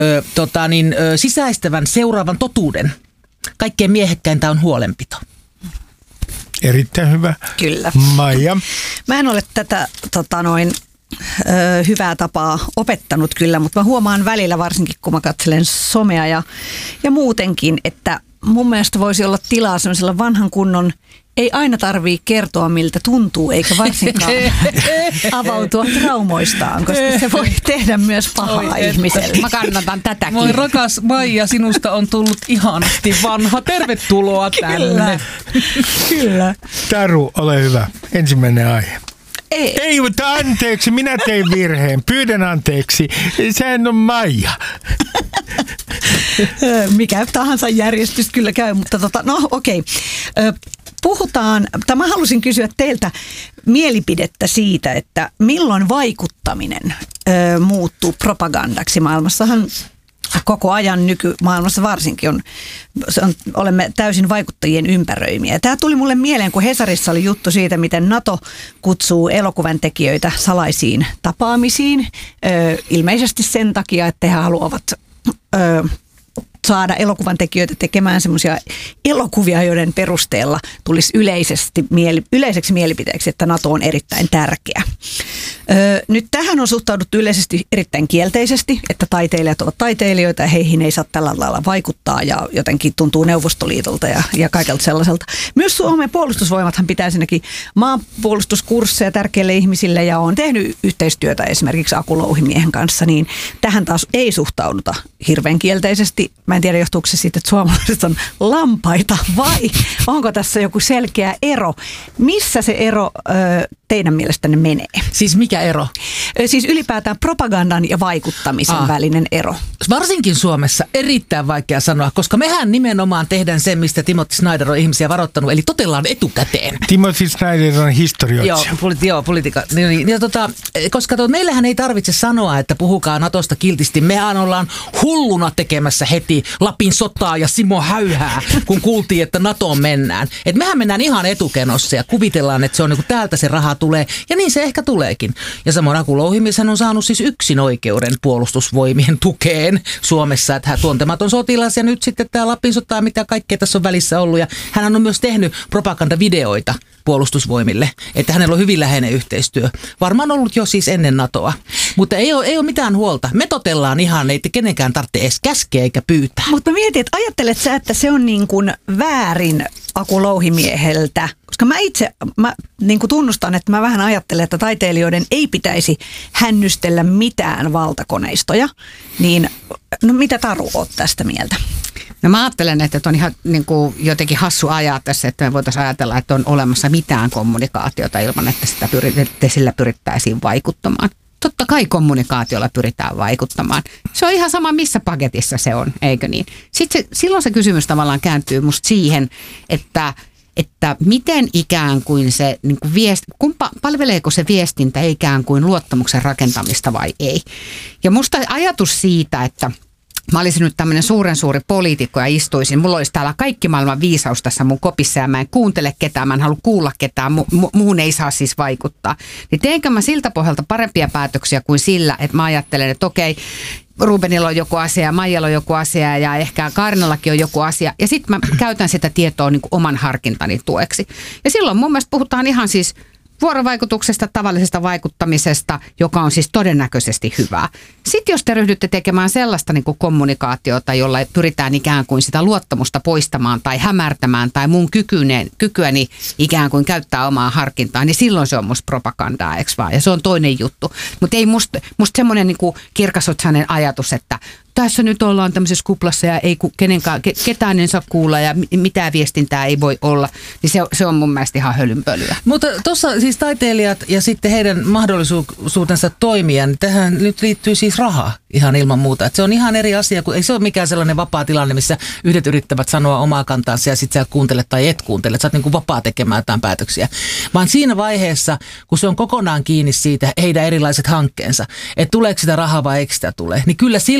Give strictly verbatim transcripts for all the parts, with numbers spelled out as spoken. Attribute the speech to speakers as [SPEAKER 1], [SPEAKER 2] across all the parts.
[SPEAKER 1] ö, tota, niin, ö, sisäistävän seuraavan totuuden. Kaikkein miehekkäintä on huolenpito.
[SPEAKER 2] Erittäin hyvä.
[SPEAKER 3] Kyllä.
[SPEAKER 2] Maija?
[SPEAKER 3] Mä en ole tätä tota noin, ö, hyvää tapaa opettanut kyllä, mutta mä huomaan välillä varsinkin, kun mä katselen somea ja, ja muutenkin, että mun mielestä voisi olla tilaa sellaisella vanhan kunnon, ei aina tarvitse kertoa miltä tuntuu, eikä varsinkaan avautua traumoistaan, koska se voi tehdä myös pahaa ihmiselle.
[SPEAKER 4] Mä kannatan tätäkin.
[SPEAKER 1] Moi rakas Maija, sinusta on tullut ihanasti vanha. Tervetuloa tänne.
[SPEAKER 3] Kyllä. Kyllä.
[SPEAKER 2] Taru, ole hyvä. Ensimmäinen aihe.
[SPEAKER 3] Ei.
[SPEAKER 2] Ei, mutta anteeksi, minä tein virheen. Pyydän anteeksi. Sehän on Maija.
[SPEAKER 3] Mikä tahansa järjestys kyllä käy, mutta tota, no okei. Okay. Puhutaan, tai mä halusin kysyä teiltä mielipidettä siitä, että milloin vaikuttaminen ö, muuttuu propagandaksi. Maailmassahan koko ajan nykymaailmassa varsinkin on, on, olemme täysin vaikuttajien ympäröimiä. Tämä tuli mulle mieleen, kun Hesarissa oli juttu siitä, miten NATO kutsuu elokuvan tekijöitä salaisiin tapaamisiin. Ö, ilmeisesti sen takia, että he haluavat Ö, saada elokuvan tekijöitä tekemään semmoisia elokuvia, joiden perusteella tulisi yleisesti, mieli, yleiseksi mielipiteeksi, että NATO on erittäin tärkeä. Öö, nyt tähän on suhtauduttu yleisesti erittäin kielteisesti, että taiteilijat ovat taiteilijoita ja heihin ei saa tällä lailla vaikuttaa ja jotenkin tuntuu Neuvostoliitolta ja, ja kaikelta sellaiselta. Myös Suomen puolustusvoimathan pitää sinnekin maanpuolustuskursseja tärkeille ihmisille ja on tehnyt yhteistyötä esimerkiksi Aku Louhimiehen kanssa, niin tähän taas ei suhtauduta hirveän kielteisesti. Mä en tiedä, johtuuko se siitä, että suomalaiset on lampaita vai onko tässä joku selkeä ero? Missä se ero ö, teidän mielestänne menee?
[SPEAKER 1] Siis mikä ero?
[SPEAKER 3] Ö, siis ylipäätään propagandan ja vaikuttamisen Aa. välinen ero.
[SPEAKER 1] Varsinkin Suomessa erittäin vaikea sanoa, koska mehän nimenomaan tehdään sen, mistä Timothy Snyder on ihmisiä varoittanut, eli totellaan etukäteen.
[SPEAKER 2] Timothy Snyder on historioitsija.
[SPEAKER 1] Joo, politi- joo politiikka. Niin, ja tota, koska to, meillähän ei tarvitse sanoa, että puhukaa Natosta kiltisti. Mehän ollaan hulluna tekemässä heti Lapin sotaa ja Simo Häyhää, kun kuultiin, että NATOon mennään. Et mehän mennään ihan etukenossa ja kuvitellaan, että se on niin kuin täältä se raha tulee. Ja niin se ehkä tuleekin. Ja samoin Aku Louhimies on saanut siis yksin oikeuden puolustusvoimien tukeen Suomessa, että hän tuntematon sotilas ja nyt sitten tämä Lapin sota, mitä kaikkea tässä on välissä ollut. Ja hän on myös tehnyt propagandavideoita puolustusvoimille, että hänellä on hyvin läheinen yhteistyö. Varmaan ollut jo siis ennen NATOa, mutta ei ole, ei ole mitään huolta. Me totellaan ihan, ei kenenkään tarvitse edes käskeä eikä pyytää.
[SPEAKER 3] Mutta mietin, että ajattelet sä, että se on niin kuin väärin Aku Louhimieheltä, koska mä itse mä niin kuin tunnustan, että mä vähän ajattelen, että taiteilijoiden ei pitäisi hännystellä mitään valtakoneistoja, niin no mitä Taru oot tästä mieltä?
[SPEAKER 4] No mä ajattelen, että on ihan niin kuin jotenkin hassu ajatus, että me voitaisiin ajatella, että on olemassa mitään kommunikaatiota ilman, että sitä pyrit- sillä pyrittäisiin vaikuttamaan. Totta kai kommunikaatiolla pyritään vaikuttamaan. Se on ihan sama, missä paketissa se on, eikö niin? Sitten se, silloin se kysymys tavallaan kääntyy musta siihen, että, että miten ikään kuin se, niin kuin viest, kumpa, palveleeko se viestintä ikään kuin luottamuksen rakentamista vai ei. Ja musta ajatus siitä, että mä olisin nyt tämmöinen suuren suuri poliitikko ja istuisin. Mulla olisi täällä kaikki maailman viisaus tässä mun kopissa ja mä en kuuntele ketään, mä en halua kuulla ketään, mu- mu- muuhun ei saa siis vaikuttaa. Niin teenkö mä siltä pohjalta parempia päätöksiä kuin sillä, että mä ajattelen, että okei, Rubenilla on joku asia, Maijalla on joku asia ja ehkä Kaarinallakin on joku asia. Ja sitten mä käytän sitä tietoa niin kuin oman harkintani tueksi. Ja silloin mun mielestä puhutaan ihan siis vuorovaikutuksesta, tavallisesta vaikuttamisesta, joka on siis todennäköisesti hyvää. Sitten jos te ryhdytte tekemään sellaista niin kuin kommunikaatiota, jolla pyritään ikään kuin sitä luottamusta poistamaan tai hämärtämään tai mun kykyne, kykyäni ikään kuin käyttää omaa harkintaa, niin silloin se on musta propagandaa, eikö vaan? Ja se on toinen juttu. Mutta ei musta, musta semmoinen niin kuin kirkasotsainen ajatus, että tässä nyt ollaan tämmöisessä kuplassa ja ei kenenkään, ketään en saa kuulla ja mitään viestintää ei voi olla, niin se, se on mun mielestä ihan hölynpölyä.
[SPEAKER 1] Mutta tuossa siis taiteilijat ja sitten heidän mahdollisuutensa toimia, niin tähän nyt liittyy siis raha ihan ilman muuta. Et se on ihan eri asia, kun ei se ole mikään sellainen vapaa tilanne, missä yhdet yrittävät sanoa omaa kantaansa ja sitten sä kuuntelet tai et kuuntele, että sä oot niin kuin vapaa tekemään jotain päätöksiä. Vaan siinä vaiheessa, kun se on kokonaan kiinni siitä heidän erilaiset hankkeensa, että tuleeko sitä rahaa vai eikö sitä tule, niin kyllä sillä on silloin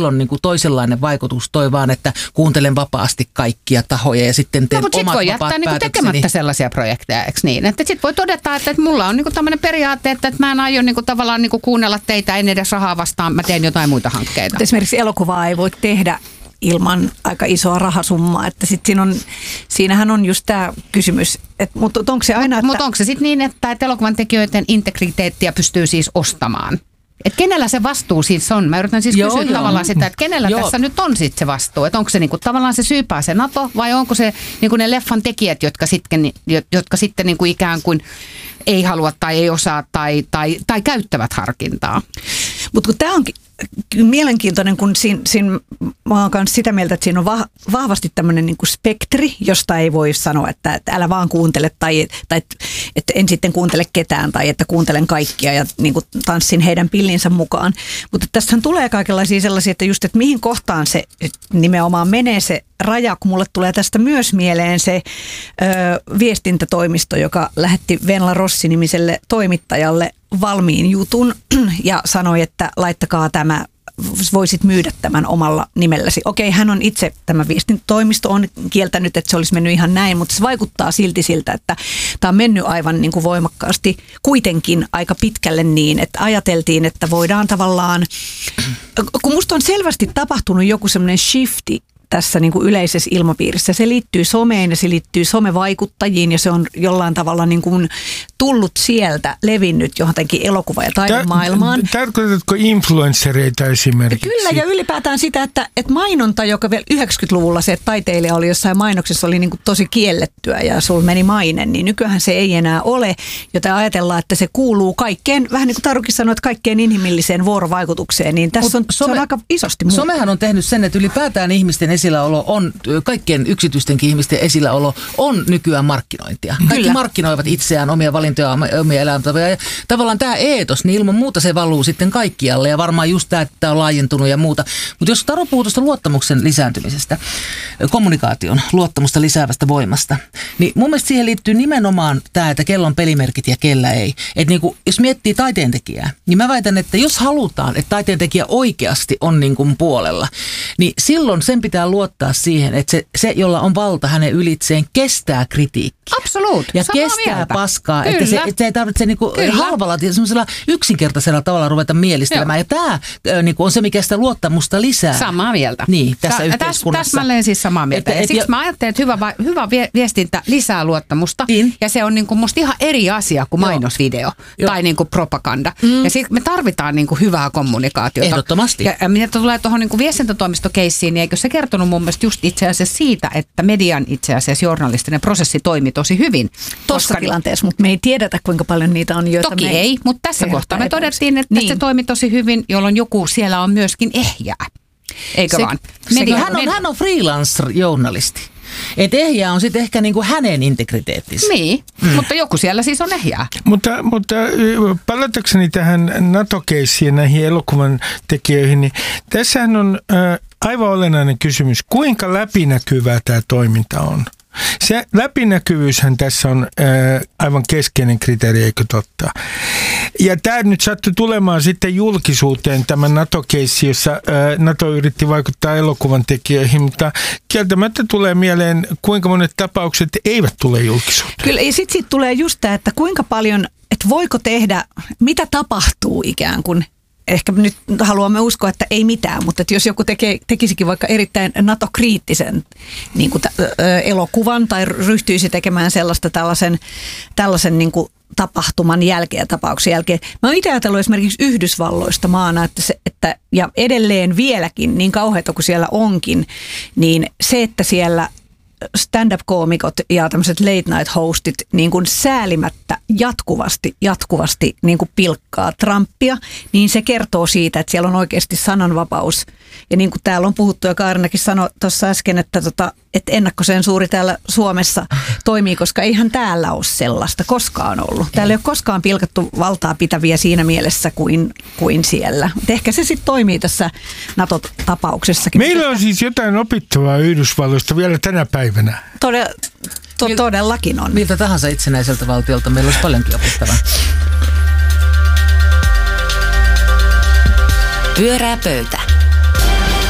[SPEAKER 1] silloin niin kuin toisenlainen vaikutus, toi vaan, että kuuntelen vapaasti kaikkia tahoja ja sitten teen
[SPEAKER 4] no, mutta
[SPEAKER 1] omat
[SPEAKER 4] sit voi
[SPEAKER 1] vapaat
[SPEAKER 4] jättää niinku
[SPEAKER 1] päätökseni.
[SPEAKER 4] tekemättä sellaisia projekteja, eikö niin? Että sit voi todeta, että, että mulla on niinku tämmöinen periaate, että, että mä en aio niinku tavallaan niinku kuunnella teitä, en edes rahaa vastaan, mä teen jotain muita hankkeita.
[SPEAKER 3] Mutta esimerkiksi elokuvaa ei voi tehdä ilman aika isoa rahasummaa, että sit siinä on, siinähän on just tämä kysymys, että, mutta onko se aina, että...
[SPEAKER 4] Mutta onko se sitten niin, että, että elokuvan tekijöiden integriteettiä pystyy siis ostamaan? Että kenellä se vastuu siis on? Mä yritän siis
[SPEAKER 1] joo,
[SPEAKER 4] kysyä
[SPEAKER 1] joo.
[SPEAKER 4] tavallaan sitä, että kenellä
[SPEAKER 1] joo.
[SPEAKER 4] tässä nyt on sitten se vastuu? Että onko se niinku tavallaan se syypää se NATO vai onko se niinku ne leffan tekijät, jotka sitten, jotka sitten niinku ikään kuin ei halua tai ei osaa tai, tai, tai käyttävät harkintaa?
[SPEAKER 3] Mutta kun tämä onkin mielenkiintoinen, kun siinä, siinä mä oon kanssa sitä mieltä, että siinä on vah, vahvasti tämmöinen niin kuin spektri, josta ei voi sanoa, että, että älä vaan kuuntele tai, tai että, että en sitten kuuntele ketään tai että kuuntelen kaikkia ja niin kuin tanssin heidän pillinsä mukaan. Mutta tässähän tulee kaikenlaisia sellaisia, että just, että mihin kohtaan se nimenomaan menee se raja, kun mulle tulee tästä myös mieleen se ö, viestintätoimisto, joka lähetti Venla Rossi-nimiselle toimittajalle valmiin jutun ja sanoi, että laittakaa tämä, voisit myydä tämän omalla nimelläsi. Okei, hän on itse, tämä viestintätoimisto on kieltänyt, että se olisi mennyt ihan näin, mutta se vaikuttaa silti siltä, että tämä on mennyt aivan niin kuin voimakkaasti kuitenkin aika pitkälle niin, että ajateltiin, että voidaan tavallaan, kun musta on selvästi tapahtunut joku semmoinen shifti tässä niin kuin yleisessä ilmapiirissä. Se liittyy someen ja se liittyy somevaikuttajiin ja se on jollain tavalla niin kuin tullut sieltä, levinnyt johonkin elokuva- ja taidemaailmaan.
[SPEAKER 2] Tarkoitatko influenssereita esimerkiksi?
[SPEAKER 3] Kyllä, ja ylipäätään sitä, että, että mainonta, joka vielä yhdeksänkymmentäluvulla se, että taiteilija oli jossain mainoksessa, oli niin kuin tosi kiellettyä ja sulla meni maine, niin nykyään se ei enää ole, joten ajatellaan, että se kuuluu kaikkeen, vähän niin kuin Tarukin sanoi, että kaikkeen inhimilliseen vuorovaikutukseen, niin tässä on, some, se on aika isosti muuta.
[SPEAKER 1] Somehan on tehnyt sen, että ylipäätään ihmisten esilläolo on, kaikkien yksityistenkin ihmisten esilläolo on nykyään markkinointia. Kaikki
[SPEAKER 3] Kyllä.
[SPEAKER 1] markkinoivat itseään, omia valintoja, omia elämäntapoja. Ja tavallaan tämä eetos, niin ilman muuta se valuu sitten kaikkialle ja varmaan just tämä, että tämä on laajentunut ja muuta. Mutta jos Taru puhuu tuosta luottamuksen lisääntymisestä, kommunikaation, luottamusta lisäävästä voimasta, niin mun mielestä siihen liittyy nimenomaan tämä, että kello on pelimerkit ja kellä ei. Että niinku, jos miettii taiteentekijää, niin mä väitän, että jos halutaan, että taiteentekijä oikeasti on niin kuin puolella, niin silloin sen pitää luottaa siihen, että se, se jolla on valta hänen ylitseen, kestää kritiikkiä.
[SPEAKER 4] Absoluut.
[SPEAKER 1] Ja
[SPEAKER 4] Samaa
[SPEAKER 1] kestää
[SPEAKER 4] mieltä.
[SPEAKER 1] paskaa,
[SPEAKER 4] Kyllä.
[SPEAKER 1] että se, että se ei tarvitse niinku halvalla, semmoisella yksinkertaisella tavalla ruveta mielistelemään. Joo. Ja tämä niinku on se, mikä sitä luottamusta lisää.
[SPEAKER 4] Samaa mieltä.
[SPEAKER 1] Niin, tässä
[SPEAKER 4] Sa-
[SPEAKER 1] yhteiskunnassa.
[SPEAKER 4] Täsmälleen siis samaa mieltä.
[SPEAKER 1] Et, et,
[SPEAKER 4] ja siksi
[SPEAKER 1] ja,
[SPEAKER 4] mä ajattelen, että hyvä, hyvä viestintä lisää luottamusta.
[SPEAKER 1] Niin.
[SPEAKER 4] Ja se on niinku musta ihan eri asia kuin
[SPEAKER 1] Joo.
[SPEAKER 4] mainosvideo
[SPEAKER 1] Joo.
[SPEAKER 4] tai niinku propaganda. Mm. Ja sitten me tarvitaan niinku hyvää kommunikaatiota.
[SPEAKER 1] Ehdottomasti.
[SPEAKER 4] Ja, ja mitä tulee tuohon niinku viestintätoimistokeissiin, niin eikö se kertonut mun mielestä just itse asiassa siitä, että median itse asiassa journalistinen prosessi toimi tosi hyvin.
[SPEAKER 3] Tuossa tilanteessa, mutta me ei tiedetä, kuinka paljon niitä on, joita
[SPEAKER 4] Toki
[SPEAKER 3] me
[SPEAKER 4] ei, mutta tässä kohtaa me todettiin, että niin. se toimi tosi hyvin, jolloin joku siellä on myöskin ehjää. Eikö
[SPEAKER 3] se,
[SPEAKER 4] vaan?
[SPEAKER 1] se,
[SPEAKER 4] Media,
[SPEAKER 1] hän, on, hän on freelance-journalisti. Että ehjää on sitten ehkä niinku hänen integriteettinsä.
[SPEAKER 4] Niin, mm. mutta joku siellä siis on ehjää.
[SPEAKER 2] Mutta, mutta palatakseni tähän NATO-keissiin ja näihin elokuvan tekijöihin, niin tässähän on äh, aivan olennainen kysymys, kuinka läpinäkyvää tämä toiminta on? Se läpinäkyvyyshän tässä on ää, aivan keskeinen kriteeri, eikö totta? Ja tämä nyt sattui tulemaan sitten julkisuuteen, tämä NATO-keissi, jossa ää, NATO yritti vaikuttaa elokuvan tekijöihin, mutta kieltämättä tulee mieleen, kuinka monet tapaukset eivät tule julkisuuteen.
[SPEAKER 3] Kyllä, ja sitten sit tulee just tämä, että kuinka paljon, että voiko tehdä, mitä tapahtuu ikään kuin. Ehkä nyt haluamme uskoa, että ei mitään, mutta että jos joku tekee, tekisikin vaikka erittäin NATO-kriittisen niin kuin t- ö, elokuvan tai ryhtyisi tekemään sellaista tällaisen, tällaisen niin kuin tapahtuman jälkeen, tapauksen jälkeen. Mä oon itse ajatellut esimerkiksi Yhdysvalloista maana, että se, että, ja edelleen vieläkin, niin kauheata kuin siellä onkin, niin se, että siellä stand-up-koomikot ja tämmöiset late night hostit niin kuin säälimättä jatkuvasti, jatkuvasti niin kuin pilkkaa Trumpia, niin se kertoo siitä, että siellä on oikeasti sananvapaus. Ja niin kuin täällä on puhuttu ja Kaarinakin sanoi tuossa äsken, että, tota, että ennakkosensuuri täällä Suomessa toimii, koska eihän täällä ole sellaista koskaan ollut. Täällä ei ole koskaan pilkattu valtaa pitäviä siinä mielessä kuin, kuin siellä. Mutta ehkä se sitten toimii tässä NATO-tapauksessakin.
[SPEAKER 2] Meillä on siis jotain opittavaa Yhdysvalloista vielä tänä päivänä.
[SPEAKER 3] Todella, to, todellakin on.
[SPEAKER 1] Miltä tahansa itsenäiseltä valtiolta meillä olisi paljonkin opittavaa.
[SPEAKER 5] Pyörää pöytä.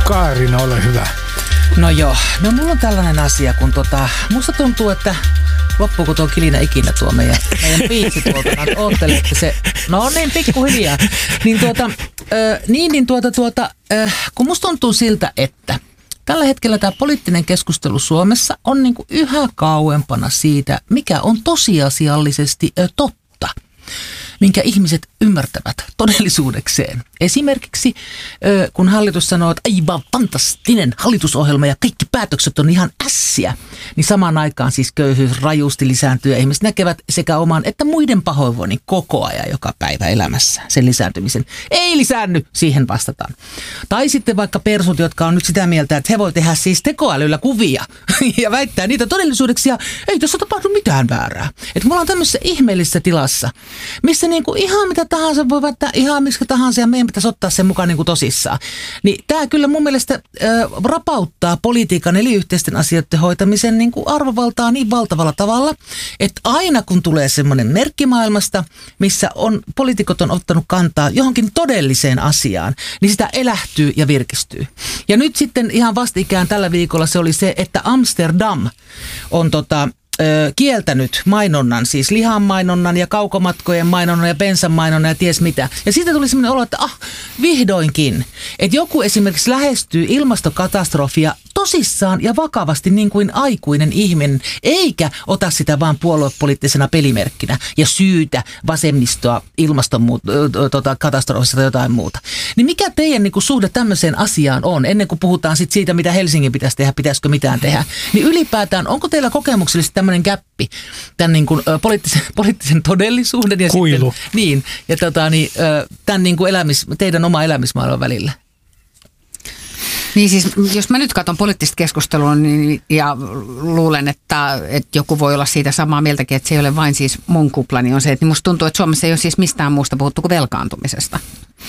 [SPEAKER 2] Kaarina, ole hyvä.
[SPEAKER 1] No joo, no mulla on tällainen asia, kun tota, musta tuntuu, että loppuuko tuo kilinä ikinä tuo meidän, meidän biisi tuolta, että oottelette se, no niin pikkuhiljaa, niin tuota, ö, niin, niin tuota, tuota, ö, kun musta tuntuu siltä, että tällä hetkellä tämä poliittinen keskustelu Suomessa on niin kuin yhä kauempana siitä, mikä on tosiasiallisesti ö, totta, minkä ihmiset ymmärtävät todellisuudekseen. Esimerkiksi kun hallitus sanoo, että aivan fantastinen hallitusohjelma ja kaikki päätökset on ihan ässiä, niin samaan aikaan siis köyhyys rajusti lisääntyy ja ihmiset näkevät sekä oman että muiden pahoinvoinnin koko ajan joka päivä elämässä sen lisääntymisen. Ei lisäänny, siihen vastataan. Tai sitten vaikka persut, jotka on nyt sitä mieltä, että he voi tehdä siis tekoälyllä kuvia ja väittää niitä todellisuudeksi ja ei tässä tapahdu mitään väärää. Että me ollaan tämmöisessä ihmeellisessä tilassa, missä niinku ihan mitä tahansa voi väittää ihan miksi tahansa ja meidän pitäisi ottaa sen mukaan niin kuin tosissaan. Niin tämä kyllä mun mielestä äh, rapauttaa politiikan eli yhteisten asioiden hoitamisen niin kuin arvovaltaa niin valtavalla tavalla, että aina kun tulee semmoinen merkki maailmasta, missä on, poliitikot on ottanut kantaa johonkin todelliseen asiaan, niin sitä elähtyy ja virkistyy. Ja nyt sitten ihan vastikään tällä viikolla se oli se, että Amsterdam on tota... kieltänyt mainonnan, siis lihan mainonnan ja kaukomatkojen mainonnan ja bensan mainonnan ja ties mitä. Ja siitä tuli semmoinen olo, että ah, vihdoinkin. Että joku esimerkiksi lähestyy ilmastokatastrofia tosissaan ja vakavasti niin kuin aikuinen ihminen, eikä ota sitä vaan puoluepoliittisena pelimerkkinä ja syytä vasemmistoa ilmastokatastrofista tai jotain muuta. Niin mikä teidän niin kuin suhde tämmöiseen asiaan on, ennen kuin puhutaan sit siitä, mitä Helsingin pitäisi tehdä, pitäisikö mitään tehdä, niin ylipäätään, onko teillä kokemuksellisesti tämmöinen gäppi tämän niin kuin, ö, poliittisen, poliittisen todellisuuden ja
[SPEAKER 2] kuilu.
[SPEAKER 1] Sitten, niin, ja tota, niin, ö, tämän niin kuin elämis, teidän oma elämismaailman välillä?
[SPEAKER 4] Niin siis, jos mä nyt katson poliittista keskustelua niin, ja luulen, että, että joku voi olla siitä samaa mieltäkin, että se ei ole vain siis mun kupla, niin on se, että niin musta tuntuu, että Suomessa ei ole siis mistään muusta puhuttu kuin velkaantumisesta.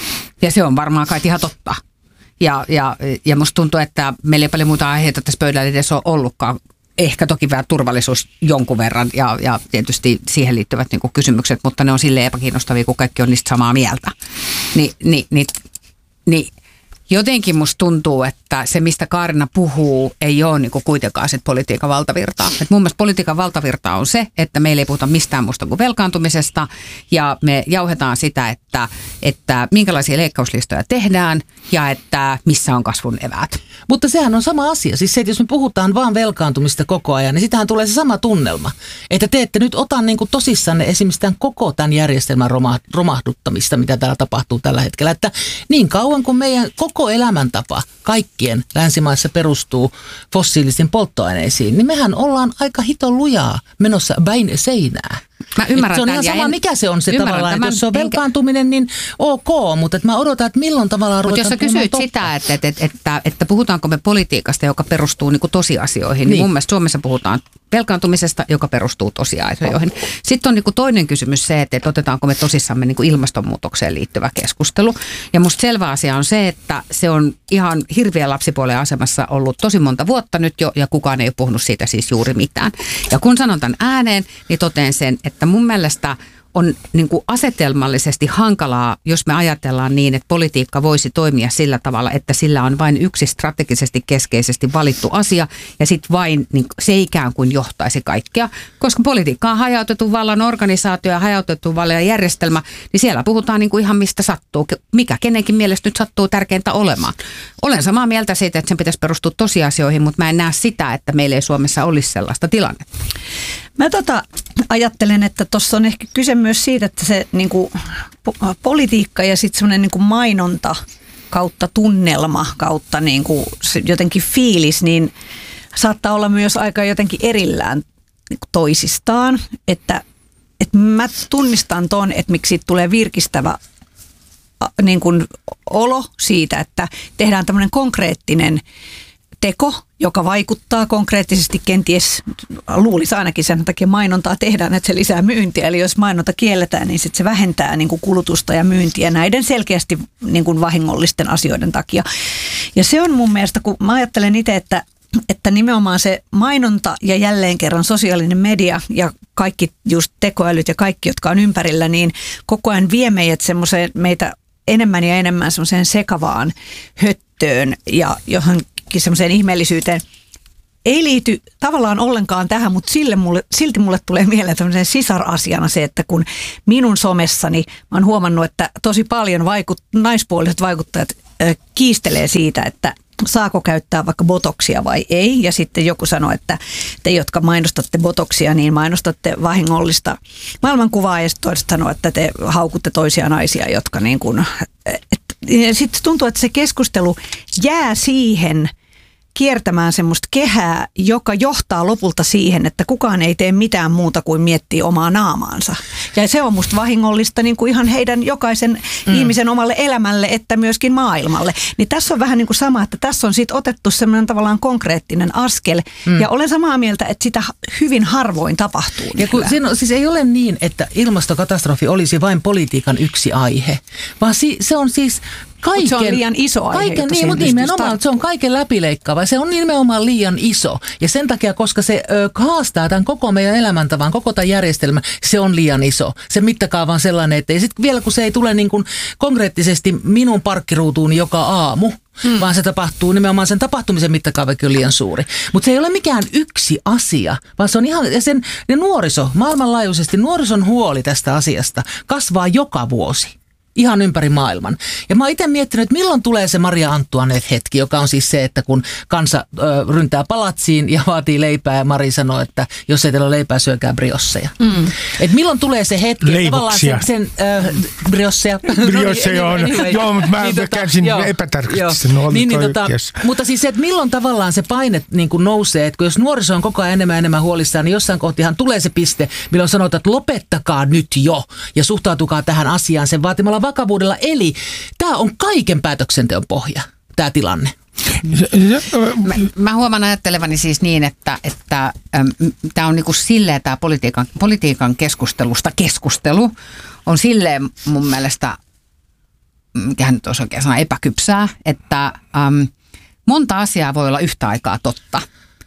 [SPEAKER 4] Ja se on varmaan kai ihan totta. Ja, ja, ja musta tuntuu, että meillä ei paljon muuta aiheita tässä pöydällä edes ole ollutkaan. Ehkä toki vähän turvallisuus jonkun verran ja, ja tietysti siihen liittyvät niin kuin kysymykset, mutta ne on silleen epäkiinnostavia, kun kaikki on niistä samaa mieltä. Ni, ni, ni, ni, jotenkin musta tuntuu, että se, mistä Kaarina puhuu, ei ole niin kuin kuitenkaan sit politiikan valtavirtaa. Et mun mielestä politiikan valtavirtaa on se, että meillä ei puhuta mistään muusta kuin velkaantumisesta ja me jauhetaan sitä, että, että minkälaisia leikkauslistoja tehdään ja että missä on kasvun eväät.
[SPEAKER 1] Mutta sehän on sama asia. Siis se, että jos me puhutaan vaan velkaantumista koko ajan, niin sitähän tulee se sama tunnelma. Että te ette nyt ota niin kuin tosissanne esimerkiksi tämän koko tämän järjestelmän romahduttamista, mitä täällä tapahtuu tällä hetkellä. Että niin kauan kuin meidän koko elämäntapa kaikkien länsimaissa perustuu fossiilisiin polttoaineisiin, niin mehän ollaan aika hiton lujaa menossa päin seinää.
[SPEAKER 4] Mä ymmärrän
[SPEAKER 1] se on ihan sama, en, mikä se on se tavallaan, että jos se on velkaantuminen, niin ok, mutta mä odotan, että milloin tavallaan ruvetaan
[SPEAKER 4] puhumaan totta. Mutta jos sä kysyit sitä, että, että, että, että, että puhutaanko me politiikasta, joka perustuu niin kuin tosiasioihin, niin. niin mun mielestä Suomessa puhutaan velkaantumisesta, joka perustuu tosiasioihin. Oh. Sitten on niin kuin toinen kysymys se, että, että otetaanko me tosissamme niin kuin ilmastonmuutokseen liittyvä keskustelu. Ja musta selvä asia on se, että se on ihan hirveän lapsipuolen asemassa ollut tosi monta vuotta nyt jo, ja kukaan ei ole puhunut siitä siis juuri mitään. Ja kun sanon tämän ääneen, niin toteen sen, että mun mielestä on niin kuin asetelmallisesti hankalaa, jos me ajatellaan niin, että politiikka voisi toimia sillä tavalla, että sillä on vain yksi strategisesti keskeisesti valittu asia ja sitten vain niin se ikään kuin johtaisi kaikkea. Koska politiikka on hajautettu vallan organisaatio ja hajautettu vallan järjestelmä, niin siellä puhutaan niin kuin ihan mistä sattuu, mikä kenenkin mielestä nyt sattuu tärkeintä olemaan. Olen samaa mieltä siitä, että sen pitäisi perustua tosiasioihin, mutta mä en näe sitä, että meillä ei Suomessa olisi sellaista tilannetta.
[SPEAKER 3] Mä tota, ajattelen, että tuossa on ehkä kyse myös siitä, että se niin kuin, po- politiikka ja sitten semmoinen niin kuin mainonta kautta tunnelma kautta niin kuin, se jotenkin fiilis, niin saattaa olla myös aika jotenkin erillään niin kuin toisistaan. Että, että mä tunnistan ton, että miksi siitä tulee virkistävä niin kuin, olo siitä, että tehdään tämmöinen konkreettinen teko, joka vaikuttaa konkreettisesti kenties, luulisi ainakin sen takia mainontaa tehdään, että se lisää myyntiä. Eli jos mainonta kielletään, niin sit se vähentää niin kuin kulutusta ja myyntiä näiden selkeästi niin kuin vahingollisten asioiden takia. Ja se on mun mielestä, kun mä ajattelen itse, että, että nimenomaan se mainonta ja jälleen kerran sosiaalinen media ja kaikki just tekoälyt ja kaikki, jotka on ympärillä, niin koko ajan vie meidät semmoiseen meitä enemmän ja enemmän semmoiseen sekavaan höttöön ja johonkin semmoiseen ihmeellisyyteen. Ei liity tavallaan ollenkaan tähän, mutta sille mulle, silti mulle tulee mieleen tämmöisen sisarasiana se, että kun minun somessani mä oon huomannut, että tosi paljon vaikut, naispuoliset vaikuttajat äh, kiistelee siitä, että saako käyttää vaikka botoksia vai ei. Ja sitten joku sanoo, että te, jotka mainostatte botoksia, niin mainostatte vahingollista maailmankuvaa. Ja sitten toiset sanoo, että te haukutte toisia naisia, jotka niin kuin... Sitten tuntuu, että se keskustelu jää siihen kiertämään semmoista kehää, joka johtaa lopulta siihen, että kukaan ei tee mitään muuta kuin miettii omaa naamaansa. Ja se on musta vahingollista niin kuin ihan heidän jokaisen mm. ihmisen omalle elämälle, että myöskin maailmalle. Niin tässä on vähän niin kuin sama, että tässä on sitten otettu semmoinen tavallaan konkreettinen askel. Mm. Ja olen samaa mieltä, että sitä hyvin harvoin tapahtuu.
[SPEAKER 1] Ja kun siinä, siis ei ole niin, että ilmastokatastrofi olisi vain politiikan yksi aihe, vaan si, se on siis... Kaiken,
[SPEAKER 3] se on liian iso aihe.
[SPEAKER 1] Kaiken, niin, mutta nimenomaan, se on kaiken läpileikkaava. Se on nimenomaan liian iso. Ja sen takia, koska se ö, haastaa tämän koko meidän elämäntavan, koko tämän järjestelmän, se on liian iso. Se mittakaava on sellainen, että sit vielä kun se ei tule niin kuin konkreettisesti minun parkkiruutuuni joka aamu, Hmm. vaan se tapahtuu, nimenomaan sen tapahtumisen mittakaavakin on liian suuri. Mutta se ei ole mikään yksi asia, vaan se on ihan, ja sen ja nuoriso, maailmanlaajuisesti nuorison huoli tästä asiasta kasvaa joka vuosi. Ihan ympäri maailman. Ja mä oon itse miettinyt, että milloin tulee se Maria Antoinette-hetki, joka on siis se, että kun kansa ö, ryntää palatsiin ja vaatii leipää ja Mari sanoo, että jos ei teillä ole leipää, syökää briosseja. Mm. Et milloin tulee se hetki,
[SPEAKER 2] leivoksia.
[SPEAKER 1] Sen, sen ö, briosseja.
[SPEAKER 2] Briosseja on. Anyway. Joo, mutta mä niin, käänsin tota, epätarkasti. No, niin, niin, tota,
[SPEAKER 1] mutta siis se, että milloin tavallaan se paine niin kuin nousee, että kun jos nuoriso on koko ajan enemmän ja enemmän huolissaan, niin jossain kohtihan tulee se piste, milloin sanotaan, että lopettakaa nyt jo ja suhtautukaa tähän asiaan sen vaatimalla vakavuudella. Eli tämä on kaiken päätöksenteon pohja, tämä tilanne.
[SPEAKER 4] Mä, mä huomaan ajattelevani siis niin, että, että tämä on niinku silleen tämä politiikan, politiikan keskustelusta keskustelu on silleen mun mielestä, mikähän nyt olisi oikein sana, epäkypsää, että äm, monta asiaa voi olla yhtä aikaa totta.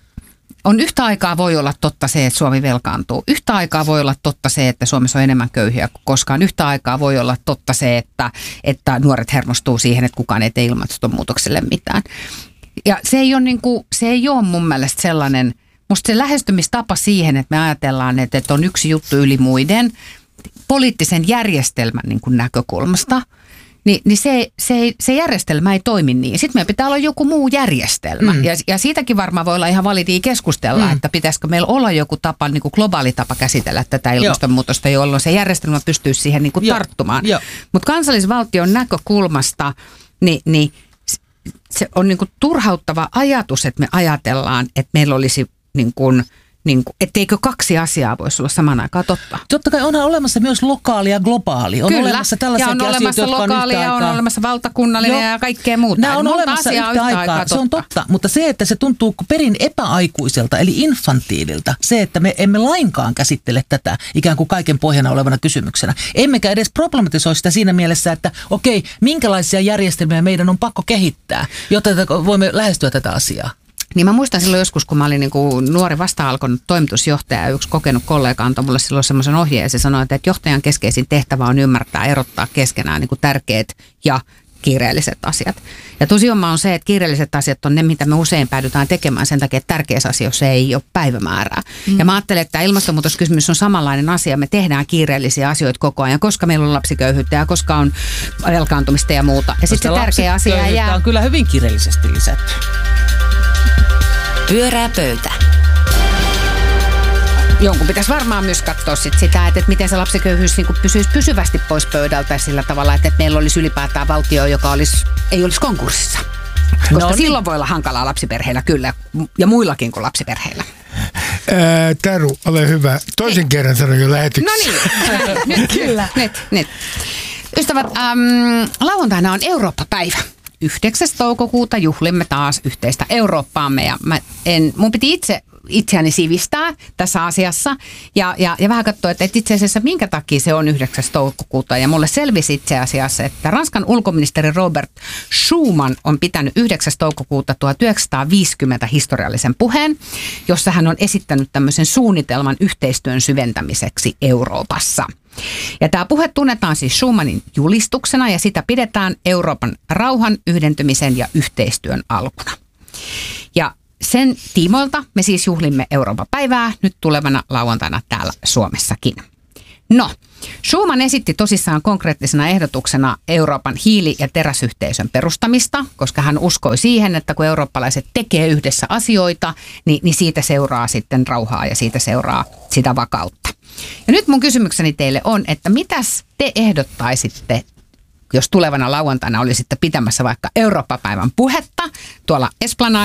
[SPEAKER 4] On yhtä aikaa voi olla totta se, että Suomi velkaantuu. Yhtä aikaa voi olla totta se, että Suomessa on enemmän köyhiä kuin koskaan. Yhtä aikaa voi olla totta se, että, että nuoret hermostuu siihen, että kukaan ei tee ilmastonmuutokselle mitään. Ja se ei ole, niin kuin, se ei ole mun mielestä sellainen, musta se lähestymistapa siihen, että me ajatellaan, että, että on yksi juttu yli muiden poliittisen järjestelmän niin kuin näkökulmasta. Niin, niin se, se, se järjestelmä ei toimi niin. Sitten meidän pitää olla joku muu järjestelmä. Mm. Ja, ja siitäkin varmaan voi olla ihan validia keskustella, mm. että pitäisikö meillä olla joku tapa, niin kuin globaali tapa käsitellä tätä ilmastonmuutosta, jolloin se järjestelmä pystyy siihen niin kuin tarttumaan. Mutta kansallisvaltion näkökulmasta niin, niin se on niin kuin turhauttava ajatus, että me ajatellaan, että meillä olisi niin kuin Niin kuin, etteikö kaksi asiaa voisi olla saman aikaan totta?
[SPEAKER 1] Totta kai onhan olemassa myös lokaali ja globaali. On
[SPEAKER 4] Kyllä,
[SPEAKER 1] olemassa
[SPEAKER 4] ja on olemassa
[SPEAKER 1] asioita,
[SPEAKER 4] lokaali ja on olemassa valtakunnallinen Joo. ja kaikkea muuta.
[SPEAKER 1] Nämä on
[SPEAKER 4] Monta
[SPEAKER 1] olemassa yhtä, yhtä aikaa, aikaa se on totta. Mutta se, että se tuntuu perin epäaikuiselta, eli infantiililta, se, että me emme lainkaan käsittele tätä ikään kuin kaiken pohjana olevana kysymyksenä. Emmekä edes problematisoi sitä siinä mielessä, että okei, minkälaisia järjestelmiä meidän on pakko kehittää, jotta voimme lähestyä tätä asiaa.
[SPEAKER 4] Niin mä muistan silloin joskus, kun mä olin niin kuin nuori vasta-alkonut toimitusjohtaja, yksi kokenut kollega antoi mulle silloin semmoisen ohjeen ja se sanoi, että johtajan keskeisin tehtävä on ymmärtää, erottaa keskenään niin kuin tärkeät ja kiireelliset asiat. Ja tosiaan on se, että kiireelliset asiat on ne, mitä me usein päädytään tekemään sen takia, että tärkeissä asioissa ei ole päivämäärää. Mm. Ja mä ajattelen, että tämä ilmastonmuutoskysymys on samanlainen asia. Me tehdään kiireellisiä asioita koko ajan, koska meillä on lapsiköyhyyttä ja koska on velkaantumista ja muuta. Ja sitten se tärkeä asia jää...
[SPEAKER 1] on kyllä hyvin kiireellisesti lisätty.
[SPEAKER 5] Pyörää pöytä.
[SPEAKER 4] Jonkun pitäisi varmaan myös katsoa sit sitä, että, että miten se lapsiköyhyys niin kuin pysyisi pysyvästi pois pöydältä sillä tavalla, että, että meillä olisi ylipäätään valtio, joka olisi, ei olisi konkurssissa. Koska no, silloin niin. voi olla hankalaa lapsiperheillä kyllä, ja muillakin kuin lapsiperheillä.
[SPEAKER 2] Ää, Taru, ole hyvä. Toisen Ei. kerran sanon jo lähetyksessä.
[SPEAKER 4] No niin, nyt, kyllä. Nyt, nyt. Ystävät, ähm, lauantaina on Eurooppa-päivä. yhdeksäs toukokuuta juhlimme taas yhteistä Eurooppaamme ja mä en, mun piti itse itseäni sivistää tässä asiassa ja, ja, ja vähän katsoa, että itse asiassa minkä takia se on yhdeksäs toukokuuta. Ja mulle selvisi itse asiassa, että Ranskan ulkoministeri Robert Schuman on pitänyt yhdeksäs toukokuuta tuhatyhdeksänsataaviisikymmentä historiallisen puheen, jossa hän on esittänyt tämmöisen suunnitelman yhteistyön syventämiseksi Euroopassa. Ja tämä puhe tunnetaan siis Schumanin julistuksena ja sitä pidetään Euroopan rauhan, yhdentymisen ja yhteistyön alkuna. Ja sen tiimoilta me siis juhlimme Euroopan päivää nyt tulevana lauantaina täällä Suomessakin. No, Schuman esitti tosissaan konkreettisena ehdotuksena Euroopan hiili- ja teräsyhteisön perustamista, koska hän uskoi siihen, että kun eurooppalaiset tekee yhdessä asioita, niin, niin siitä seuraa sitten rauhaa ja siitä seuraa sitä vakautta. Ja nyt mun kysymykseni teille on, että mitäs te ehdottaisitte, jos tulevana lauantaina olisitte pitämässä vaikka Eurooppa-päivän puhetta tuolla Esplanadilla?